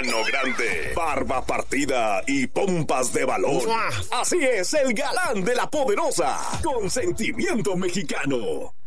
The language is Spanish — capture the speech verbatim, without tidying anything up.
Mano grande, barba partida y pompas de balón. Así es, el galán de la poderosa, con sentimiento mexicano.